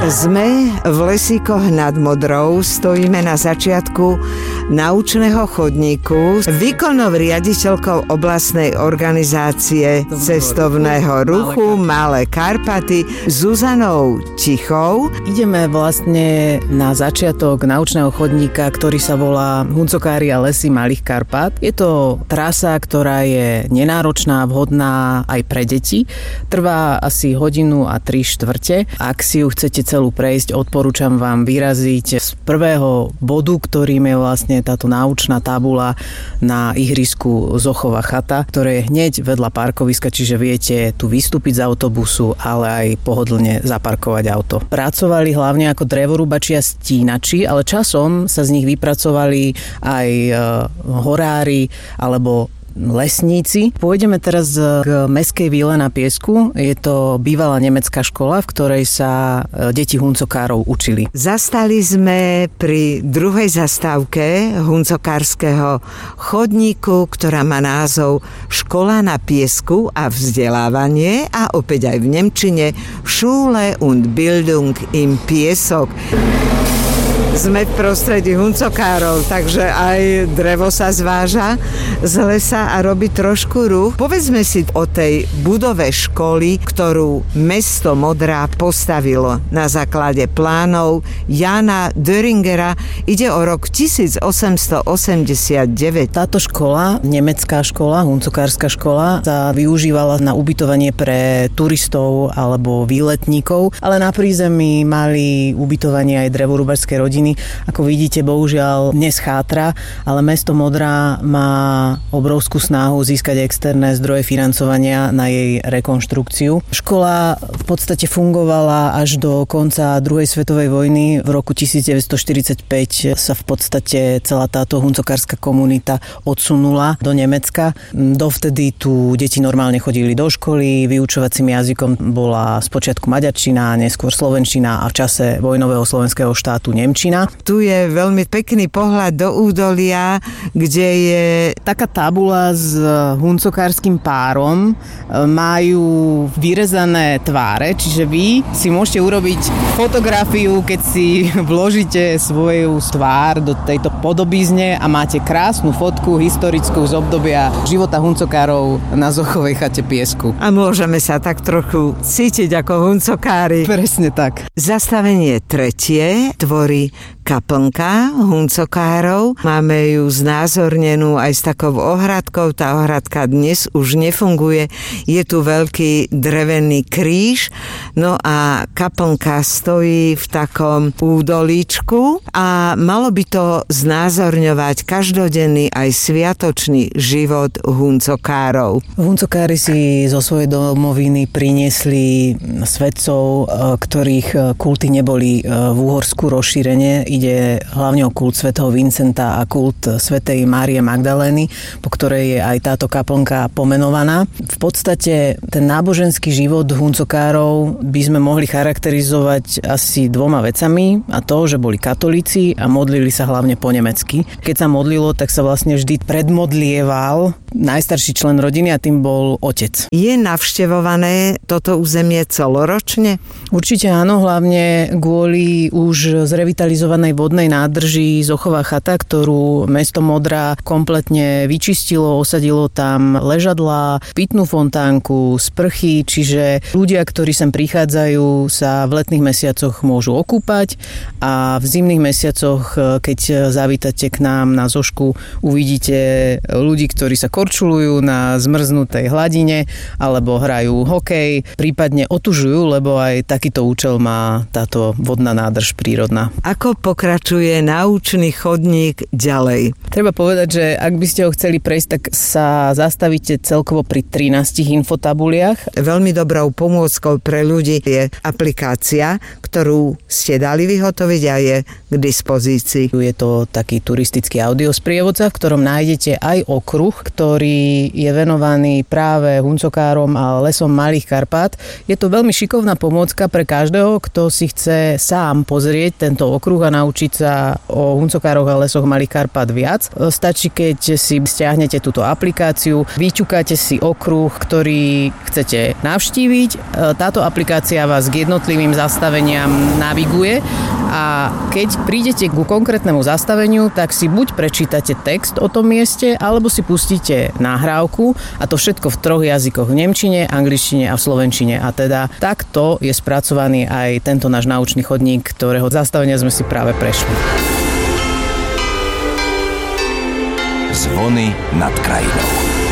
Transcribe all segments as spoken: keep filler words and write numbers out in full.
Sme v lesíkoch nad Modrou, stojíme na začiatku naučného chodníku. Výkonnou riaditeľkou oblastnej organizácie cestovného ruchu Malé Karpaty Zuzanou Tichou. Ideme vlastne na začiatok naučného chodníka, ktorý sa volá Huncokári a lesy Malých Karpát. Je to trasa, ktorá je nenáročná, vhodná aj pre deti. Trvá asi hodinu a tri štvrte. Ak si ju chcete celú prejsť, odporúčam vám vyraziť z prvého bodu, ktorým je vlastne táto naučná tabula na ihrisku Zochova chata, ktoré je hneď vedľa parkoviska, čiže viete tu vystúpiť z autobusu, ale aj pohodlne zaparkovať auto. Pracovali hlavne ako drevorúbači a stínači, ale časom sa z nich vypracovali aj horári alebo lesníci. Pôjdeme teraz k mestskej víle na Piesku. Je to bývalá nemecká škola, v ktorej sa deti huncokárov učili. Zastali sme pri druhej zastávke huncokárskeho chodníku, ktorá má názov Škola na Piesku a vzdelávanie a opäť aj v nemčine Schule und Bildung im Piesok. Sme v prostredí huncokárov, takže aj drevo sa zváža z lesa a robí trošku ruch. Povedzme si o tej budove školy, ktorú mesto Modra postavilo na základe plánov Jana Döringera. Ide o rok tisícosemstoosemdesiatdeväť. Táto škola, nemecká škola, huncokárska škola, sa využívala na ubytovanie pre turistov alebo výletníkov, ale na prízemí mali ubytovanie aj drevorúbačské rodiny. Ako vidíte, bohužiaľ dnes chátra, ale mesto Modra má obrovskú snahu získať externé zdroje financovania na jej rekonštrukciu. Škola v podstate fungovala až do konca druhej svetovej vojny. V roku devätnásťstoštyridsaťpäť sa v podstate celá táto huncokárska komunita odsunula do Nemecka. Dovtedy tu deti normálne chodili do školy, vyučovacím jazykom bola spočiatku maďarčina, neskôr slovenčina a v čase vojnového slovenského štátu nemčina. Tu je veľmi pekný pohľad do údolia, kde je taká tabula s huncokárskym párom. Majú vyrezané tváre, čiže vy si môžete urobiť fotografiu, keď si vložíte svoju tvár do tejto podobizne a máte krásnu fotku historickú z obdobia života huncokárov na Zochovej chate Piesku. A môžeme sa tak trochu cítiť ako huncokári. Presne tak. Zastavenie tretie tvorí kaplnka huncokárov. Máme ju znázornenú aj s takou ohradkou. Tá ohradka dnes už nefunguje. Je tu veľký drevený kríž. No a kaplnka stojí v takom údolíčku a malo by to znázorňovať každodenný aj sviatočný život huncokárov. Huncokári si zo svojej domoviny priniesli svetcov, ktorých kulty neboli v Uhorsku rozšírenie. Ide hlavne o kult svätého Vincenta a kult svätej Márie Magdalény, po ktorej je aj táto kaplnka pomenovaná. V podstate ten náboženský život huncokárov by sme mohli charakterizovať asi dvoma vecami, a to, že boli katolíci a modlili sa hlavne po nemecky. Keď sa modlilo, tak sa vlastne vždy predmodlieval najstarší člen rodiny a tým bol otec. Je navštevované toto územie celoročne? Určite áno, hlavne kvôli už zrevitalizovanej vodnej nádrži Zochová chata, ktorú mesto Modra kompletne vyčistilo, osadilo tam ležadlá, pitnú fontánku, sprchy, čiže ľudia, ktorí sem prichádzajú, sa v letných mesiacoch môžu okúpať a v zimných mesiacoch, keď zavítate k nám na Zošku, uvidíte ľudí, ktorí sa korčulujú na zmrznutej hladine alebo hrajú hokej, prípadne otužujú, lebo aj takýto účel má táto vodná nádrž prírodná. Ako pokračuje naučný chodník ďalej? Treba povedať, že ak by ste ho chceli prejsť, tak sa zastavíte celkovo pri trinástich infotabuliach. Veľmi dobrou pomôckou pre ľudí je aplikácia, ktorú ste dali vyhotoviť a je k dispozícii. Je to taký turistický audiosprievodca, v ktorom nájdete aj okruh, ktorý je venovaný práve huncokárom a lesom Malých Karpát. Je to veľmi šikovná pomôcka pre každého, kto si chce sám pozrieť tento okruh a naučiť naučiť sa o huncokároch a lesoch Malých Karpát viac. Stačí, keď si stiahnete túto aplikáciu, vyťukáte si okruh, ktorý chcete navštíviť. Táto aplikácia vás k jednotlivým zastaveniam naviguje a keď prídete ku konkrétnemu zastaveniu, tak si buď prečítate text o tom mieste, alebo si pustíte nahrávku a to všetko v troch jazykoch, v nemčine, angličtine a v slovenčine. A teda takto je spracovaný aj tento náš naučný chodník, ktorého zastavenia sme si práve prešli. Zvony nad krajinou.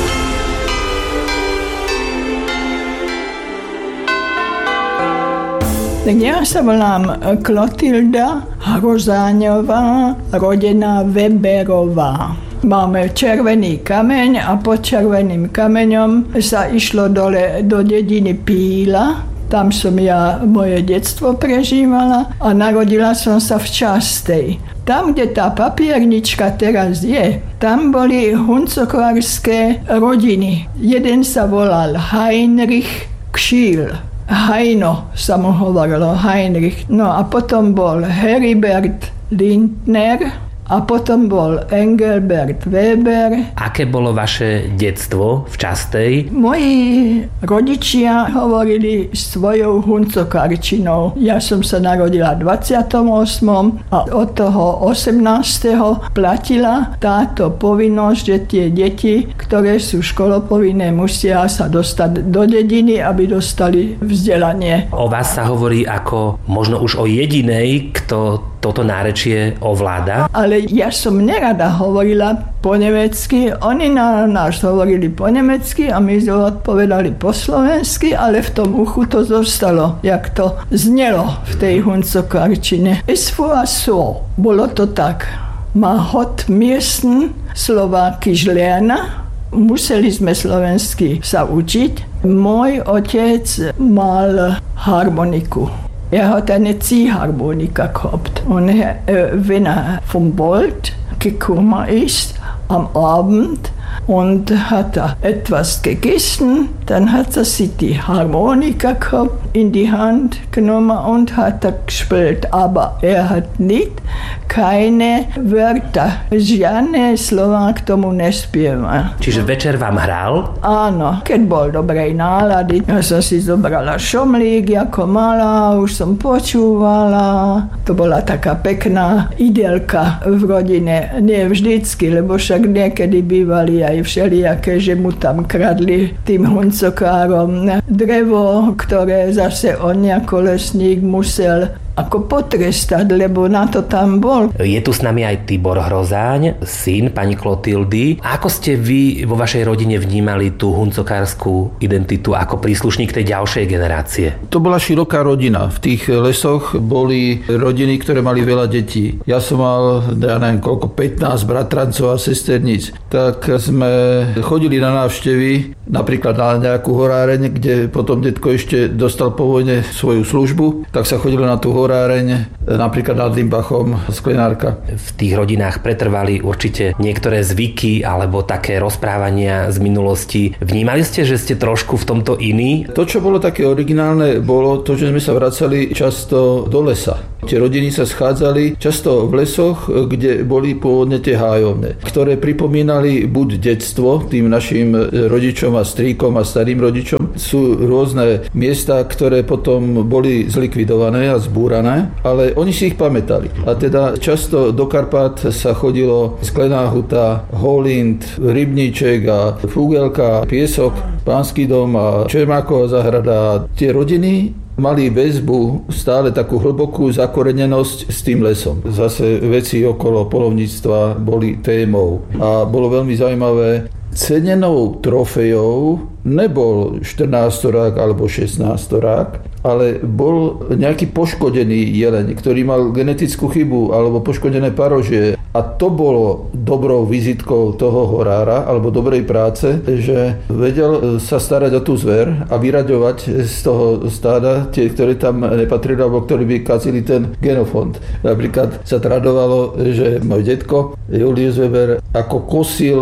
Ja sa volám Klotilda Hrozáňová, rodená Weberová. Máme červený kameň a pod červeným kameňom sa išlo dole do dediny Píla. Tam som ja moje detstvo prežívala a narodila som sa v Častej. Tam, kde tá papiernička teraz je, tam boli huncokárske rodiny. Jeden sa volal Heinrich Kšíl. Hajno sa mu hovorilo, Heinrich. No a potom bol Heribert Lindner a potom bol Engelbert Weber. Aké bolo vaše detstvo v Častej? Moji rodičia hovorili svojou huncokárčinou. Ja som sa narodila dvadsiateho ôsmeho a od toho osemnásteho platila táto povinnosť, že tie deti, ktoré sú školopovinné, musia sa dostať do dediny, aby dostali vzdelanie. O vás sa hovorí ako možno už o jedinej, kto toto nárečie ovláda? Ale ja som nerada hovorila po nemecky. Oni na nás hovorili po nemecky a my sme odpovedali po slovensky, ale v tom uchu to zostalo, jak to znelo v tej huncokárčine. Es war so. Bolo to tak. Ma hat müssen Slovákisch lernen. Museli sme slovensky sa učiť. Môj otec mal harmoniku. Er hat eine Ziehharmonika gehabt. Und er, wenn er vom Wald gekommen ist, am Abend, und hat er etwas gegessen, dann hat er sich die Harmonika gehabt, in die Hand genommen und hat er gespielt. Aber er hat nicht keine Wörter. Žiadne slova k tomu nespieval. Čiže večer vám hral? Áno, keď bol dobrej nálady. Ja som si zobrala šomlík ako malá, už som počúvala. To bola taká pekná idelka v rodine. Nie vždycky, lebo však niekedy bývali aj všelijaké, že mu tam kradli tým huncokárom drevo, ktoré zase on ako lesník musel ako potrestať, lebo na to tam bol. Je tu s nami aj Tibor Hrozáň, syn pani Klotildy. Ako ste vy vo vašej rodine vnímali tú huncokárskú identitu ako príslušník tej ďalšej generácie? To bola široká rodina. V tých lesoch boli rodiny, ktoré mali veľa detí. Ja som mal, ja neviem koľko, pätnásť bratrancov a sesterníc. Tak sme chodili na návštevy, napríklad na nejakú horáreň, kde potom detko ešte dostal po vojne svoju službu, tak sa chodilo na tú horáreň, napríklad nad Limbachom, Sklenárka. V tých rodinách pretrvali určite niektoré zvyky alebo také rozprávania z minulosti. Vnímali ste, že ste trošku v tomto iní? To, čo bolo také originálne, bolo to, že sme sa vracali často do lesa. Tie rodiny sa schádzali často v lesoch, kde boli pôvodne tie hájovne, ktoré pripomínali buď detstvo tým našim rodičom a strýkom a starým rodičom. Sú rôzne miesta, ktoré potom boli zlikvidované a zbúrané, ale oni si ich pamätali. A teda často do Karpát sa chodilo Sklená huta, Holind, Rybníček a Fúgelka, Piesok, Pánsky dom a Čermáková záhrada. Tie rodiny mali väzbu, stále takú hlbokú zakorenenosť s tým lesom. Zase veci okolo poľovníctva boli témou a bolo veľmi zaujímavé. Cenenou trofejou nebol štrnástorák alebo šestnástorák, ale bol nejaký poškodený jeleň, ktorý mal genetickú chybu alebo poškodené parožie. A to bolo dobrou vizitkou toho horára alebo dobrej práce, že vedel sa starať o tú zver a vyraďovať z toho stáda tie, ktoré tam nepatrili alebo ktorí by kazili ten genofond. Napríklad sa tradovalo, že môj detko Julius Weber ako kosil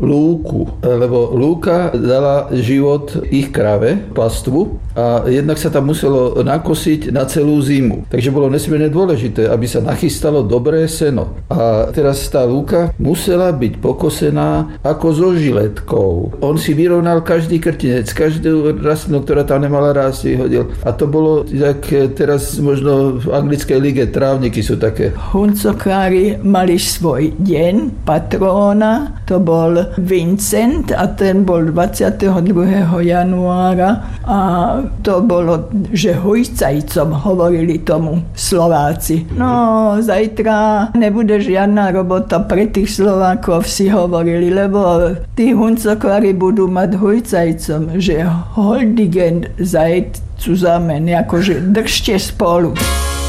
lúku, lebo lúka dala život ich krave, pastvu, a jednak sa tam muselo nakosiť na celú zimu. Takže bolo nesmierne dôležité, aby sa nachystalo dobré seno. A teraz tá lúka musela byť pokosená ako so žiletkou. On si vyrovnal každý krtinec, každú rastlinu, ktorá tam nemala rásť, hodil. A to bolo, jak teraz možno v anglickej lige trávniky sú také. Huncokári mali svoj deň, patróna, to bol Vincent a ten bol dvadsiateho druhého januára a to bolo, že hujcajcom hovorili tomu Slováci. No, zajtra nebude žiadna robota pre tých Slovákov, si hovorili, lebo tí huncokári budú mať hujcajcom, že holdigen zajt zusammen, akože držte spolu.